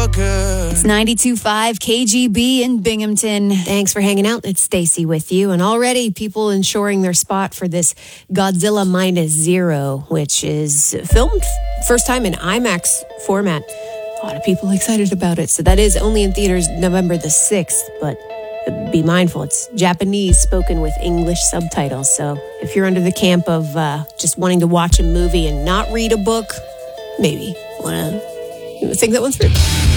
feel good. It's 92.5 KGB in Binghamton. Thanks for hanging out. It's Stacy with you. And already people ensuring their spot for this Godzilla Minus Zero, which is filmed first time in IMAX format. A lot of people excited about it. So that is only in theaters November the 6th, but be mindful, it's Japanese spoken with English subtitles. So if you're under the camp of just wanting to watch a movie and not read a book, maybe want to think that one through.